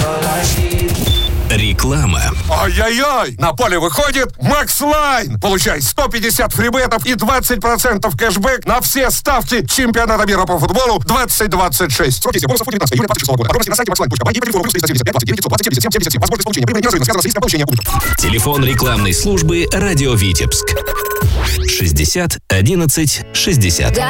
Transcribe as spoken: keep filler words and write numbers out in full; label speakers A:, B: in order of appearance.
A: Реклама.
B: Ай-яй-яй! На поле выходит Макс Лайн. Получай сто пятьдесят фрибетов и двадцать процентов кэшбэк на все ставки чемпионата мира по футболу двадцать двадцать шесть. Срок действия бонусов от девятнадцатого июля двадцать шестого года. Подробности на сайте макс лайн точка бай и по телефону плюс триста семьдесят пять двадцать девять двадцать семьдесят семь семьдесят семь. Возможность получения прибыли неразрывно связана с риском получения убытков.
A: Телефон рекламной службы «Радио Витебск». шестьдесят одиннадцать шестьдесят.